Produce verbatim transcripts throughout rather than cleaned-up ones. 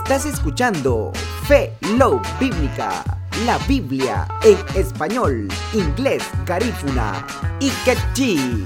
Estás escuchando Fe Love Bíblica, la Biblia en español, inglés, garífuna y quechí.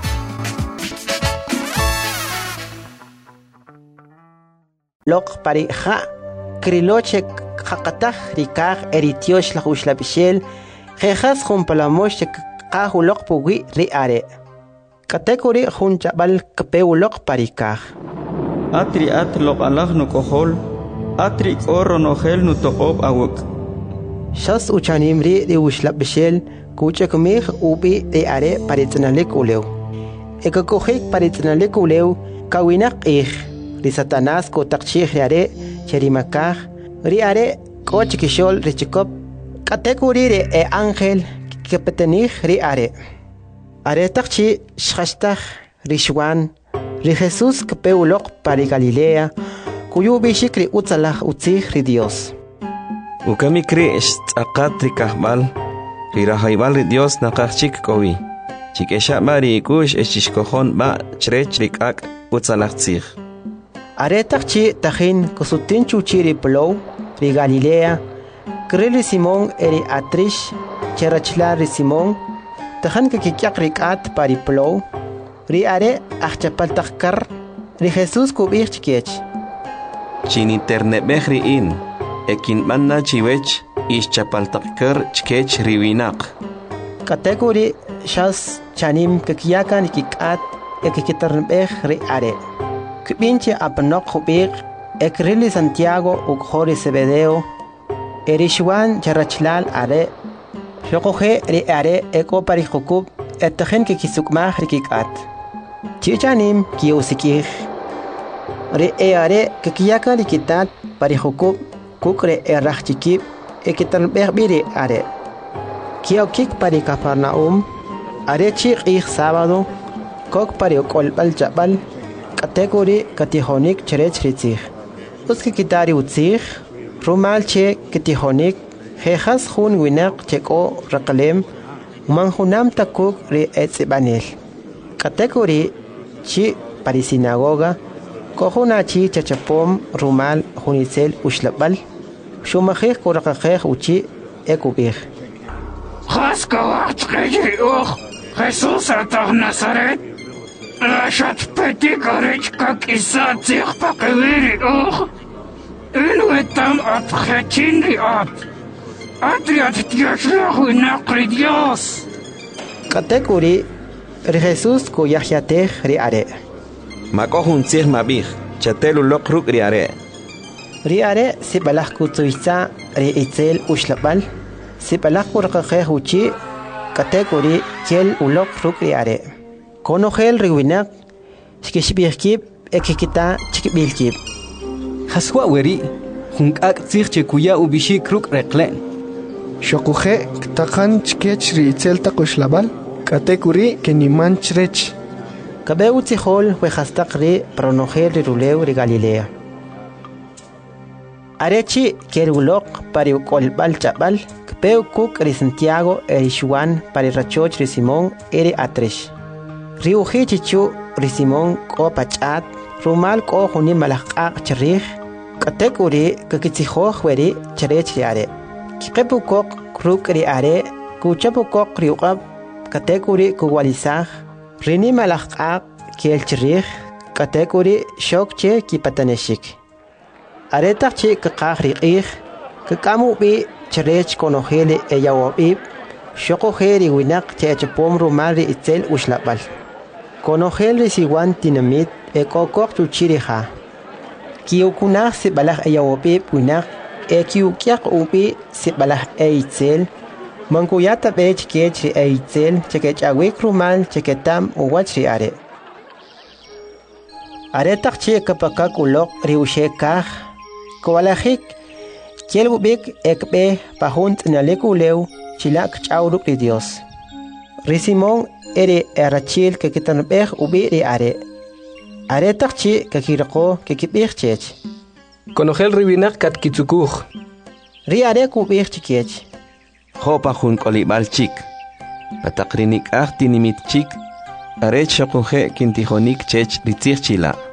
Lok pari ha kriloche hakataj rikaj eritiosh la hush la bishel jejas jun palamosh kahu lok pugi ri are katekuri jun chabal kapeu lok parikaj atri at lok alah no kohol atri oro no gel no toqob awak shas uchanimri ri hush la bishel kuche kumih ubi ri are paritnalik uleu ekakojik paritnalik uleu kawinak ih ri Satanás ko takchih ri are cherimakaj ri are ko chikishol ri chikop katekuri ri e ángel kepetenij ri are are takchi shashtaj ri Juan ri Jesús kepeulok pari Galilea kuyu bishik ri utzalaj utzij ri Dios ukami kri tzaqat ri kahbal ri rahaybal ri Dios naqachik kowi chikesha mari kush eshishkojon ba chrech ri kak utzalaj tzij are takchi tajin kusutin chuchiri plow ri Galilea krili Simón eri atrish cherachla ri Simón tajan ke kikyak ri kat pari plow ri are achchapal takkar ri Jesús kubich chikech chin internet behri in ekin manna chiwech ischapal takkar chkech ri winak kategori shas chanim ke kiyakan kikat ekikitarnbeh ri are Kibinche apnok hubik ekrili Santiago ukhori Zebedeo eri Juan charachlal are shokoje ri are eko pari hukub etajen ke kisukmah rikikat chichanim kiusikij ri e are ke kiyaka rikitat pari hukub kukre errach chikib ekitanbeh biri are kiokik pari Capernaum are chik ij sábado kok pari okolbal chabal kategori katihonik cherech ritzig uski kitari utzig rumal che katihonik jejas jun winak cheko rakalem manjunam takuk ri etzibanel kategori chi pari sinagoga kohuna chi chachapom rumal junitzel ushlabal shumajej korakajej uchi ekubij Jaska wachtgeji och Jesús atah Nazaret Lashat peti garech kak isa zich pakewiri och. Inuetam at khachinri at. Atriat tiashlahu naqri Dios. Kategori ri Jesús ko yahyatej ri are. makohun tzih mabij chatelu lokruk ri are ri are sibalaj kutsuitza ri itzel ushlabal sibalaj kurqajej uchi kategori kel ulok ruk ri are konogel riwinak shkishbihkib ekikita chikbilkib haswa weri hunkak tzig chekuya ubishi kruk reklen shokuje takan chkech ri itzel takushlabal kategori keniman chrech kabeu tzihol wejastaq ri pronogel ri ruleu ri Galilea arechi kerulok pari kolbal chabal kpeu kuk ri Santiago eri Juan pari rachoch ri Simón eri atrish riuji chichu ri Simón ko pachat rumal ko juni malaqaq cherij kategori kakitzihoj weri cherech ri are kiqepu kok kruk ri are kuchapu kok riuqab kategori kuwalisaj rini malaqaq kel cherij kategori shokche kipataneshik aretaq chi kaqaj ri qij kakamu bi cherech konojele eyawobib shokoje ri winak chechapom rumal ri itzel ushlabal konojel ri siwan tinamit ekokok chuchirija kiukunaj sibalaj eyawobib winak ekiukiaq ubi sibalaj eitzel mankuyata bech kech ri eitzel chekechawik rumal cheketam uwach ri are aretaq chi kapakak ulok ri ushekaj kowalajik kielbubik ekbe pajunt nalekulew chilak chawruk ri Dios ri Simón eri erachil ke kitanbeh ubi ri are are takchi ke kirqo ke kibih chech konogel riwinak kat kitsukuj ri are kubih chikech hopa jun kolibal chik pataqrinik ah tinimit chik arech shokuje kintijonik chech ritzich chila